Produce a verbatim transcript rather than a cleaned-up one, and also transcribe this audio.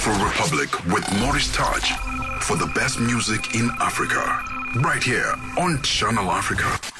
Afro Republic with Maurice Touch for the best music in Africa. Right here on Channel Africa.